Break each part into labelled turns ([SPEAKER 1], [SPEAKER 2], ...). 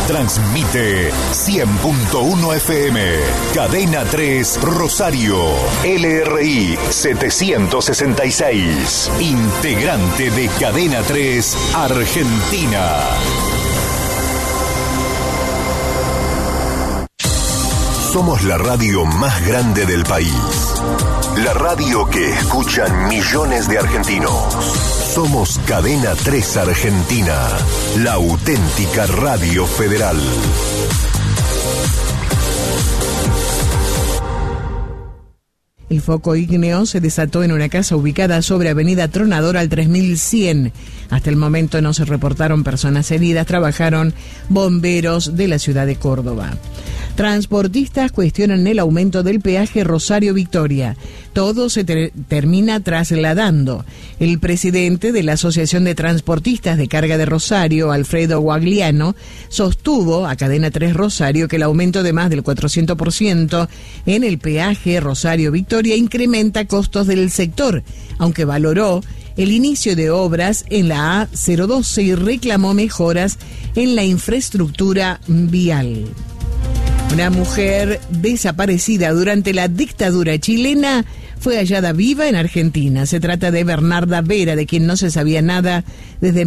[SPEAKER 1] Transmite 100.1 FM. Cadena 3 Rosario. LRI 766. Integrante de Cadena 3 Argentina. Somos la radio más grande del país. La radio que escuchan millones de argentinos. Somos Cadena 3 Argentina, la auténtica radio federal.
[SPEAKER 2] El foco ígneo se desató en una casa ubicada sobre Avenida Tronador al 3100. Hasta el momento no se reportaron personas heridas, trabajaron bomberos de la ciudad de Córdoba. Transportistas cuestionan el aumento del peaje Rosario-Victoria. Todo se termina trasladando. El presidente de la Asociación de Transportistas de Carga de Rosario, Alfredo Guagliano, sostuvo a Cadena 3 Rosario que el aumento de más del 400% en el peaje Rosario-Victoria incrementa costos del sector, aunque valoró el inicio de obras en la A012 y reclamó mejoras en la infraestructura vial. Una mujer desaparecida durante la dictadura chilena fue hallada viva en Argentina. Se trata de Bernarda Vera, de quien no se sabía nada desde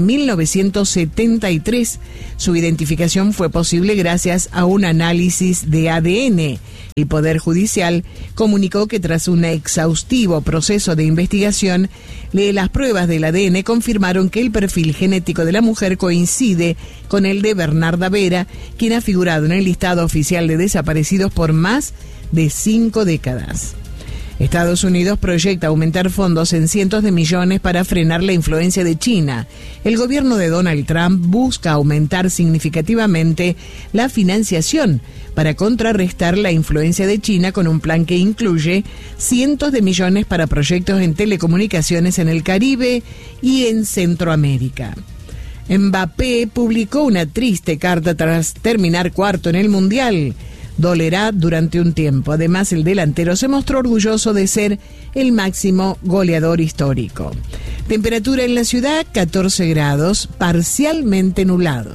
[SPEAKER 2] 1973. Su identificación fue posible gracias a un análisis de ADN. El Poder Judicial comunicó que tras un exhaustivo proceso de investigación, las pruebas del ADN confirmaron que el perfil genético de la mujer coincide con el de Bernarda Vera, quien ha figurado en el listado oficial de desaparecidos por más de 5 décadas. Estados Unidos proyecta aumentar fondos en cientos de millones para frenar la influencia de China. El gobierno de Donald Trump busca aumentar significativamente la financiación para contrarrestar la influencia de China con un plan que incluye cientos de millones para proyectos en telecomunicaciones en el Caribe y en Centroamérica. Mbappé publicó una triste carta tras terminar cuarto en el Mundial. Dolerá durante un tiempo. Además, el delantero se mostró orgulloso de ser el máximo goleador histórico. Temperatura en la ciudad, 14 grados, parcialmente nublado.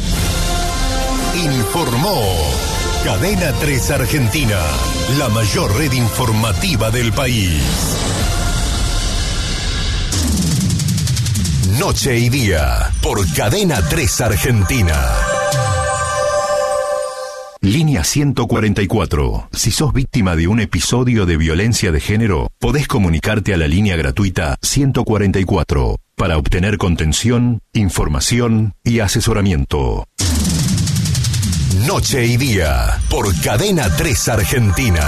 [SPEAKER 1] Informó Cadena 3 Argentina, la mayor red informativa del país. Noche y día, por Cadena 3 Argentina. Línea 144. Si sos víctima de un episodio de violencia de género, podés comunicarte a la línea gratuita 144 para obtener contención, información y asesoramiento. Noche y día, por Cadena 3 Argentina.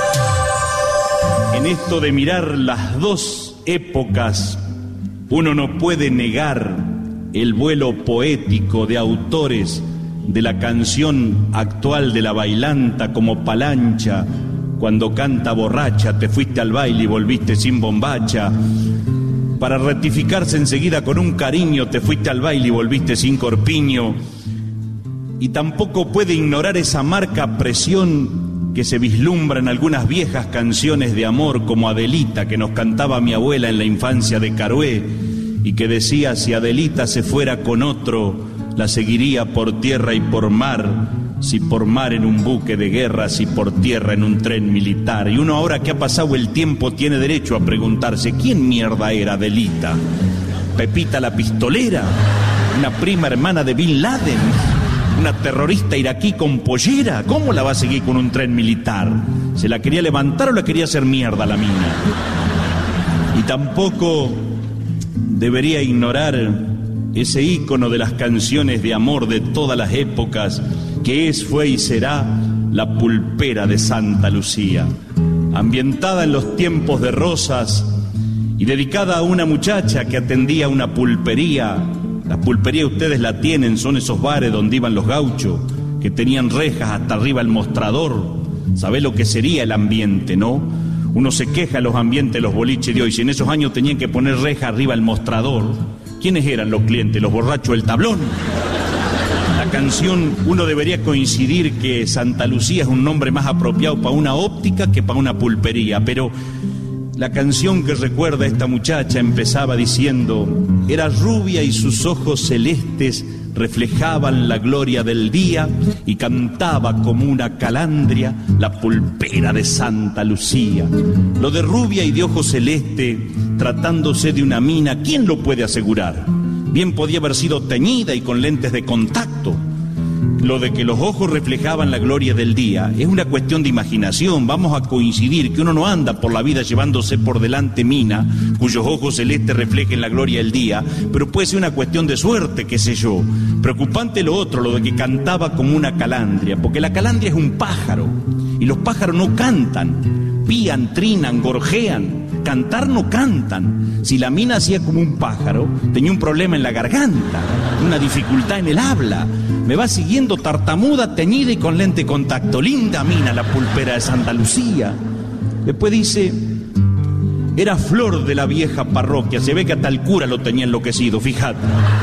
[SPEAKER 3] En esto de mirar las dos épocas, uno no puede negar el vuelo poético de autores de la canción actual de la bailanta como Palancha, cuando canta borracha, te fuiste al baile y volviste sin bombacha, para rectificarse enseguida con un cariño, te fuiste al baile y volviste sin corpiño. Y tampoco puede ignorar esa marca presión que se vislumbra en algunas viejas canciones de amor, como Adelita, que nos cantaba mi abuela en la infancia de Carué, y que decía: si Adelita se fuera con otro, la seguiría por tierra y por mar, si por mar en un buque de guerra, si por tierra en un tren militar. Y uno, ahora que ha pasado el tiempo, tiene derecho a preguntarse: ¿quién mierda era Adelita? ¿Pepita la pistolera? ¿Una prima hermana de Bin Laden? ¿Una terrorista iraquí con pollera? ¿Cómo la va a seguir con un tren militar? ¿Se la quería levantar o la quería hacer mierda la mina? Y tampoco debería ignorar ese ícono de las canciones de amor de todas las épocas, que es, fue y será la pulpera de Santa Lucía, ambientada en los tiempos de Rosas y dedicada a una muchacha que atendía una pulpería. La pulpería ustedes la tienen, son esos bares donde iban los gauchos, que tenían rejas hasta arriba el mostrador. ¿Sabés lo que sería el ambiente, no? Uno se queja de los ambientes de los boliches de hoy. Si en esos años tenían que poner reja arriba el mostrador, ¿quiénes eran los clientes? ¿Los borrachos del tablón? La canción, uno debería coincidir que Santa Lucía es un nombre más apropiado para una óptica que para una pulpería, pero la canción que recuerda a esta muchacha empezaba diciendo: era rubia y sus ojos celestes reflejaban la gloria del día y cantaba como una calandria la pulpera de Santa Lucía. Lo de rubia y de ojo celeste, tratándose de una mina, ¿quién lo puede asegurar? Bien podía haber sido teñida y con lentes de contacto. Lo de que los ojos reflejaban la gloria del día es una cuestión de imaginación. Vamos a coincidir que uno no anda por la vida llevándose por delante mina cuyos ojos celestes reflejen la gloria del día, pero puede ser una cuestión de suerte, qué sé yo. Preocupante lo otro, lo de que cantaba como una calandria, porque la calandria es un pájaro y los pájaros no cantan, pían, trinan, gorjean. Cantar no cantan. Si la mina hacía como un pájaro, tenía un problema en la garganta, una dificultad en el habla. Me va siguiendo, tartamuda, teñida y con lente de contacto. Linda mina la pulpera de Santa Lucía. Después dice, era flor de la vieja parroquia. Se ve que hasta el cura lo tenía enloquecido, fíjate.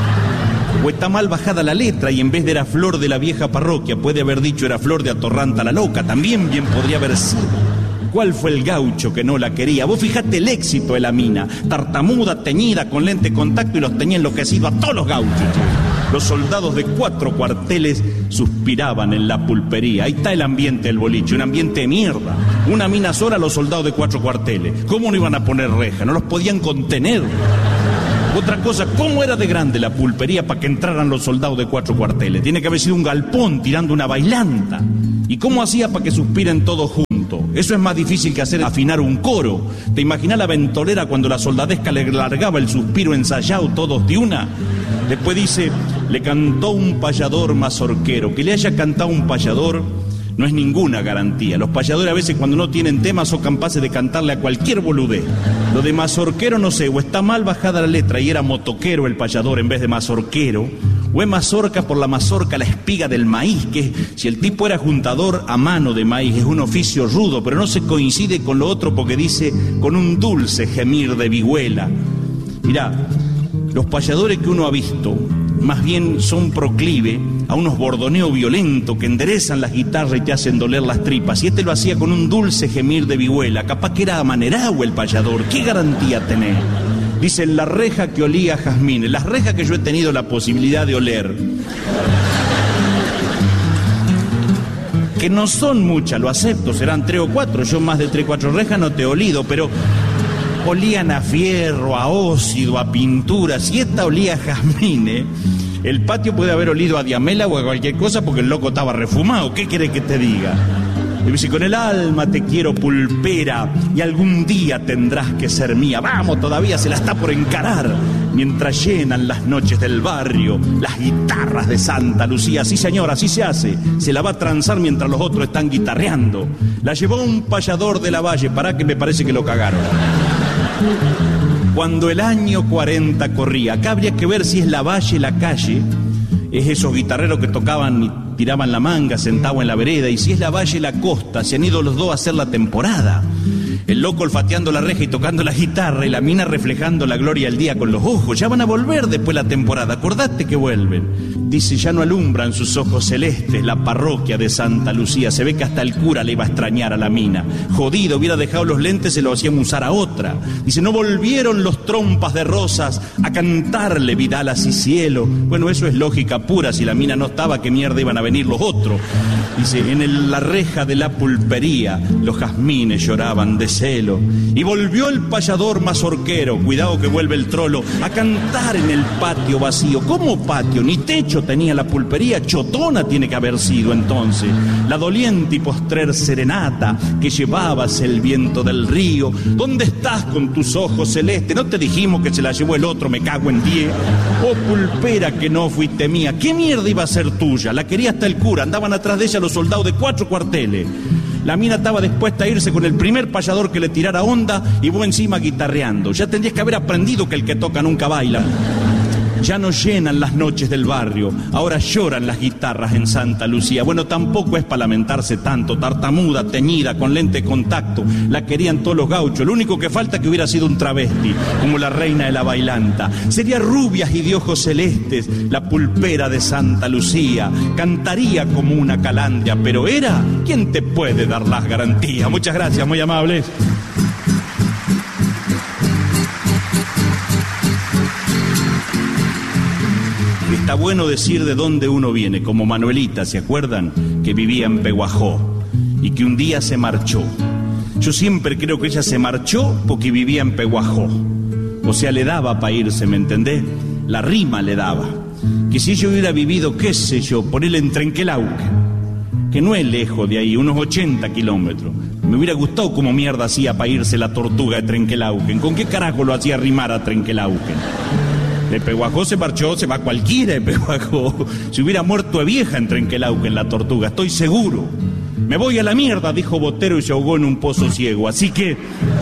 [SPEAKER 3] O está mal bajada la letra y en vez de era flor de la vieja parroquia, puede haber dicho era flor de Atorranta la loca. También bien podría haber sido. ¿Cuál fue el gaucho que no la quería? Vos fijate el éxito de la mina. Tartamuda, teñida, con lente de contacto y los tenía enloquecido a todos los gauchos. Los soldados de 4 cuarteles suspiraban en la pulpería. Ahí está el ambiente del boliche, un ambiente de mierda. Una mina sola, los soldados de 4 cuarteles. ¿Cómo no iban a poner reja? No los podían contener. Otra cosa, ¿cómo era de grande la pulpería para que entraran los soldados de 4 cuarteles? Tiene que haber sido un galpón tirando una bailanta. ¿Y cómo hacía para que suspiren todos juntos? Eso es más difícil que hacer afinar un coro. ¿Te imaginas la ventolera cuando la soldadesca le largaba el suspiro ensayado todos de una? Después dice, le cantó un payador mazorquero. Que le haya cantado un payador no es ninguna garantía. Los payadores a veces cuando no tienen temas son capaces de cantarle a cualquier boludez. Lo de mazorquero no sé, o está mal bajada la letra y era motoquero el payador en vez de mazorquero, o es mazorca por la mazorca, la espiga del maíz, que si el tipo era juntador a mano de maíz, es un oficio rudo, pero no se coincide con lo otro porque dice con un dulce gemir de vihuela. Mirá, los payadores que uno ha visto más bien son proclive a unos bordoneos violentos que enderezan las guitarras y te hacen doler las tripas. Y este lo hacía con un dulce gemir de vihuela. Capaz que era amanerado el payador. ¿Qué garantía tenés? Dice, la reja que olía a jazmines. Las rejas que yo he tenido la posibilidad de oler, que no son muchas, lo acepto, serán 3 o 4. Yo más de 3 o 4 rejas no te he olido, pero olían a fierro, a óxido, a pintura. Si esta olía a jazmines, el patio puede haber olido a diamela o a cualquier cosa porque el loco estaba refumado. ¿Qué querés que te diga? Y dice, con el alma te quiero pulpera y algún día tendrás que ser mía. Vamos, todavía se la está por encarar. Mientras llenan las noches del barrio las guitarras de Santa Lucía. Sí, señor, así se hace. Se la va a transar mientras los otros están guitarreando. La llevó un payador de la Valle. Pará que me parece que lo cagaron. Cuando el año 40 corría, acá habría que ver si es la Valle, la calle, es esos guitarreros que tocaban y tiraban la manga sentados en la vereda, y si es la Valle, la costa, se han ido los dos a hacer la temporada. El loco olfateando la reja y tocando la guitarra y la mina reflejando la gloria del día con los ojos. Ya van a volver después la temporada, acordate que vuelven. Dice, ya no alumbran sus ojos celestes la parroquia de Santa Lucía. Se ve que hasta el cura le iba a extrañar a la mina. Jodido, hubiera dejado los lentes, se lo hacían usar a otra. Dice, no volvieron los trompas de rosas a cantarle vidalas y cielo. Bueno, eso es lógica pura. Si la mina no estaba, ¿qué mierda iban a venir los otros? Dice, en la reja de la pulpería los jazmines lloraban de celo. Y volvió el payador mazorquero, cuidado que vuelve el trolo, a cantar en el patio vacío. ¿Cómo patio? Ni techo tenía la pulpería, chotona tiene que haber sido entonces. La doliente y postrer serenata que llevabas el viento del río. ¿Dónde estás con tus ojos celestes? ¿No te dijimos que se la llevó el otro? Me cago en 10. Oh pulpera que no fuiste mía, ¿qué mierda iba a ser tuya? La quería hasta el cura, andaban atrás de ella los soldados de 4 cuarteles. La mina estaba dispuesta a irse con el primer payador que le tirara onda y vos encima guitarreando. Ya tendrías que haber aprendido que el que toca nunca baila. Ya no llenan las noches del barrio, ahora lloran las guitarras en Santa Lucía. Bueno, tampoco es para lamentarse tanto, tartamuda, teñida, con lente de contacto, la querían todos los gauchos. Lo único que falta es que hubiera sido un travesti, como la reina de la bailanta. Sería rubias y de ojos celestes, la pulpera de Santa Lucía. Cantaría como una calandria, pero era, ¿quién te puede dar las garantías? Muchas gracias, muy amables. está bueno decir de dónde uno viene, como Manuelita, ¿se acuerdan? Que vivía en Peguajó y que un día se marchó. Yo siempre creo que ella se marchó porque vivía en Peguajó. O sea, le daba para irse, ¿me entendés? La rima le daba. Que si ella hubiera vivido, qué sé yo, por él en Trenquelauquen, que no es lejos de ahí, unos 80 kilómetros. Me hubiera gustado como mierda hacía para irse la tortuga de Trenquelauquen. ¿Con qué carajo lo hacía rimar a Trenquelauquen? De Peguajó se marchó, se va cualquiera de Peguajó. Se hubiera muerto de vieja en Trenquelauquen la tortuga, estoy seguro. Me voy a la mierda, dijo Botero y se ahogó en un pozo ciego. Así que...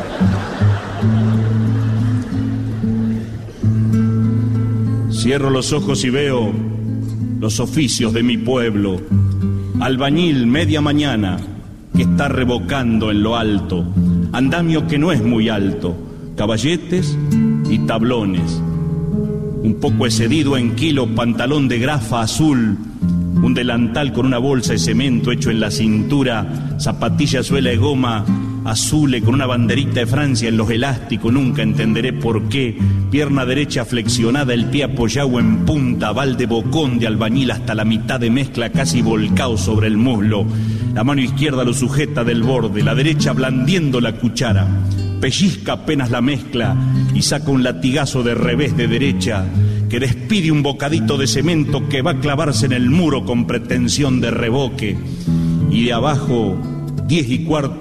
[SPEAKER 3] cierro los ojos y veo los oficios de mi pueblo. Albañil, media mañana, que está revocando en lo alto. Andamio que no es muy alto. Caballetes y tablones. Un poco excedido en kilo, pantalón de grafa azul. Un delantal con una bolsa de cemento hecho en la cintura, zapatilla suela de goma azul con una banderita de Francia en los elásticos, nunca entenderé por qué. Pierna derecha flexionada, el pie apoyado en punta, balde bocón de albañil hasta la mitad de mezcla casi volcado sobre el muslo. La mano izquierda lo sujeta del borde, la derecha blandiendo la cuchara. Pellizca apenas la mezcla y saca un latigazo de revés de derecha que despide un bocadito de cemento que va a clavarse en el muro con pretensión de revoque. Y de abajo, 10 y cuarto